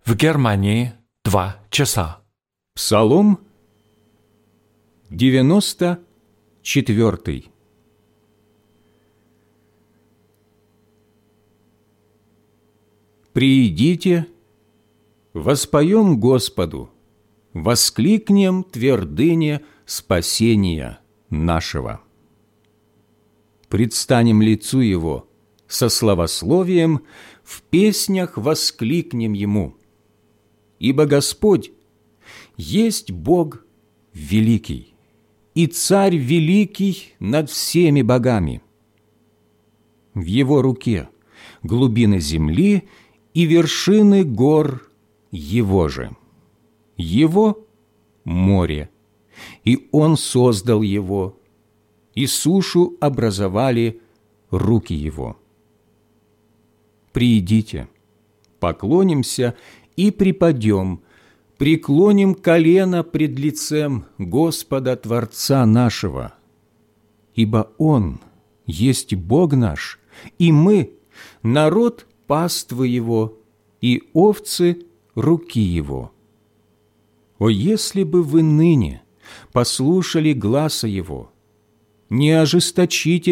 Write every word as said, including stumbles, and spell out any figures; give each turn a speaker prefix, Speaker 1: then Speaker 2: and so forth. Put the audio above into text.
Speaker 1: В Германии два часа.
Speaker 2: Псалом девяносто четвертый. Приидите, воспоем Господу, воскликнем твердыне спасения нашего. Предстанем лицу Его со славословием, в песнях воскликнем Ему. Ибо Господь есть Бог великий, и Царь великий над всеми богами. В Его руке глубины земли и вершины гор Его же. Его море, и Он создал его, и сушу образовали руки Его. Приидите, поклонимся и припадем, преклоним колено пред лицем Господа Творца нашего, ибо Он есть Бог наш, и мы – народ паствы Его и овцы руки Его. О, если бы вы ныне послушали гласа Его, не ожесточите